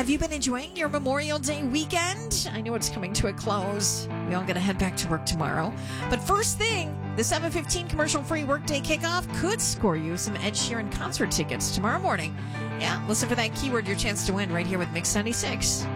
Have you been enjoying your Memorial Day weekend? I know it's coming to a close. We all got to head back to work tomorrow. But first thing, the 7:15 commercial-free workday kickoff could score you some Ed Sheeran concert tickets tomorrow morning. Yeah, listen for that keyword, your chance to win right here with Mix 96.